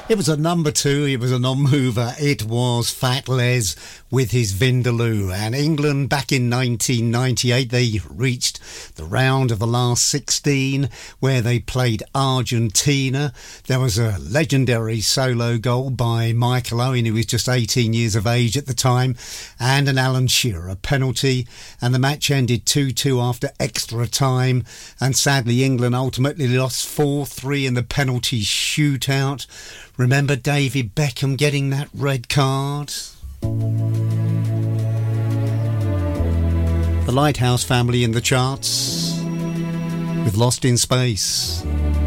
It was a number two, it was a non-mover. It was Fat Les with his Vindaloo. And England back in 1998, they reached the round of the last 16 where they played Argentina. There was a legendary solo goal by Michael Owen, who was just 18 years of age at the time, and an Alan Shearer penalty. And the match ended 2-2 after extra time. And sadly, England ultimately lost 4-3 in the penalty shootout. Remember David Beckham getting that red card? The Lighthouse Family in the charts with Lost in Space.